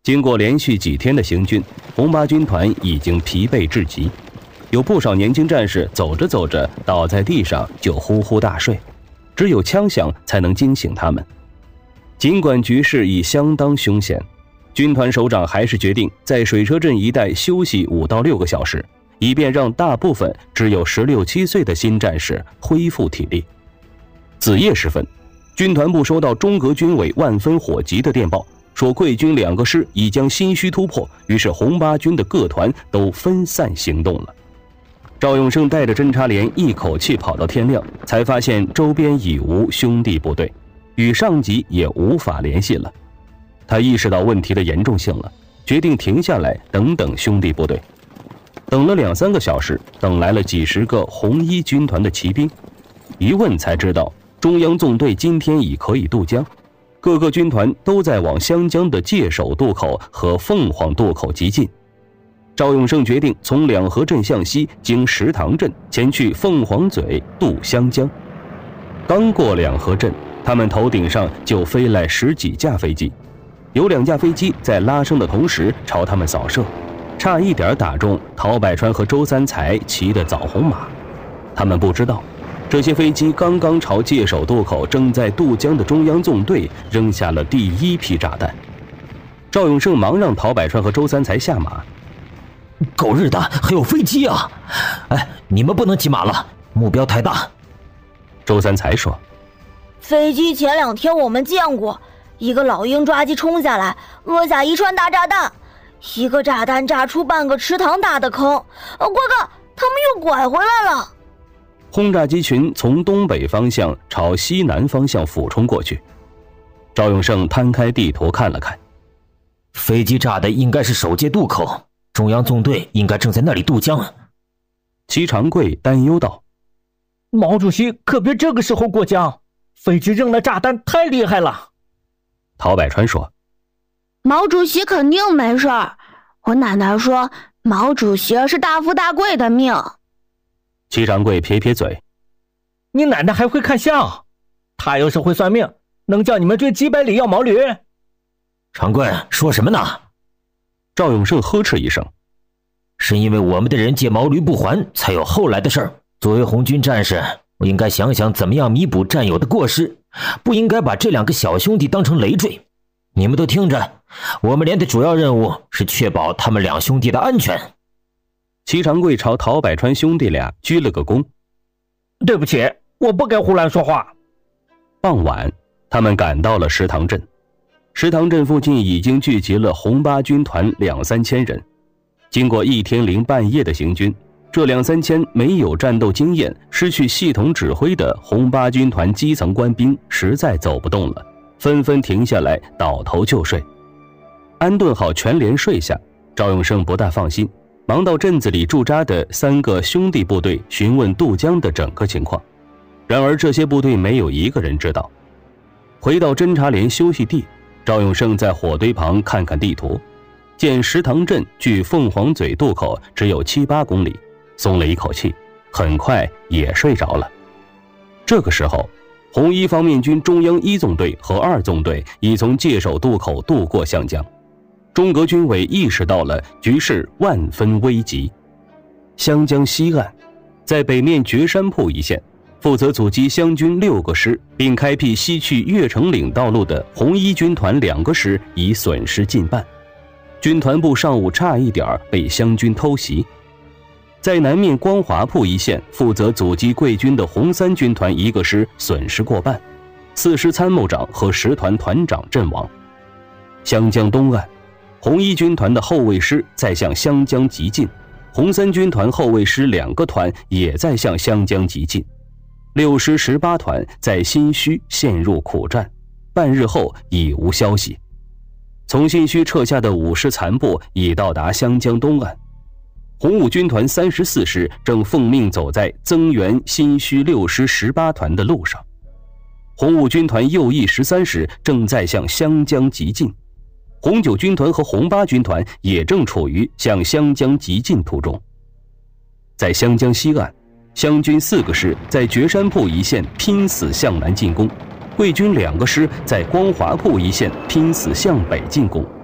经过连续几天的行军，红八军团已经疲惫至极，有不少年轻战士走着走着倒在地上就呼呼大睡，只有枪响才能惊醒他们。尽管局势已相当凶险，军团首长还是决定在水车镇一带休息5到6个小时，以便让大部分只有16、17岁的新战士恢复体力。子夜时分，军团部收到中革军委万分火急的电报，说贵军2个师已将新圩突破，于是红八军的各团都分散行动了。赵永胜带着侦察连一口气跑到天亮，才发现周边已无兄弟部队，与上级也无法联系了。他意识到问题的严重性了，决定停下来等等兄弟部队。等了2、3个小时，等来了几十个红一军团的骑兵，一问才知道中央纵队今天已可以渡江，各个军团都在往湘江的界首渡口和凤凰渡口急进。赵永胜决定从两河镇向西经石塘镇前去凤凰嘴渡湘江。刚过两河镇，他们头顶上就飞来10几架飞机，有2架飞机在拉升的同时朝他们扫射，差一点打中陶百川和周三才骑的枣红马。他们不知道，这些飞机刚刚朝界首渡口正在渡江的中央纵队扔下了第1批炸弹。赵永胜忙让陶百川和周三才下马。 狗日的，还有飞机啊！哎，你们不能骑马了，目标太大。 周三才说， 飞机前2天我们见过，一个老鹰抓机冲下来，落下一串大炸弹，一个炸弹炸出半个池塘大的坑。瓜哥，他们又拐回来了。 轰炸机群从东北方向朝西南方向俯冲过去。赵永胜摊开地图看了看， 飞机炸的应该是首界渡口，中央纵队应该正在那里渡江。 齐长贵担忧道， 毛主席可别这个时候过江，飞机扔了炸弹太厉害了。 陶百川说， 毛主席肯定没事儿，我奶奶说毛主席是大富大贵的命。 齐长贵撇撇嘴， 你奶奶还会看相，她要是会算命，能叫你们追几百里要毛驴。 长贵说什么呢？ 赵永胜呵斥一声， 是因为我们的人借毛驴不还，才有后来的事儿。作为红军战士，我应该想想怎么样弥补战友的过失，不应该把这2个小兄弟当成累赘。你们都听着，我们连的主要任务是确保他们2兄弟的安全。 齐长贵朝陶百川兄弟俩鞠了个躬， 对不起，我不该胡乱说话。 傍晚，他们赶到了石塘镇。石塘镇附近已经聚集了红八军团2、3千人。经过1天0半夜的行军，这2、3千没有战斗经验、失去系统指挥的红八军团基层官兵实在走不动了，纷纷停下来倒头就睡。安顿好全连睡下，赵永胜不大放心，忙到镇子里驻扎的3个兄弟部队询问渡江的整个情况。然而这些部队没有一个人知道。回到侦察连休息地，赵永胜在火堆旁看看地图，见石塘镇距凤凰嘴渡口只有7、8公里，松了一口气，很快也睡着了。这个时候，红一方面军中央1纵队和2纵队已从界首渡口渡过湘江。中革军委意识到了局势万分危急。湘江西岸，在北面绝山铺一线，负责阻击湘军6个师并开辟西去越城岭道路的红一军团2个师已损失近半，军团部上午差一点被湘军偷袭。在南面光华铺一线，负责阻击贵军的红3军团1个师损失过半，4师参谋长和10团团长阵亡。湘江东岸，红一军团的后卫师在向湘江急进，红3军团后卫师2个团也在向湘江急进。6师18团在新圩陷入苦战，半日后已无消息。从新圩撤下的5师残部已到达湘江东岸。红五军团34师正奉命走在增援新圩6师18团的路上。红五军团右翼13师正在向湘江急进。红9军团和红8军团也正处于向湘江急进途中。在湘江西岸，湘军4个师在绝山铺一线拼死向南进攻，贵军2个师在光华铺一线拼死向北进攻。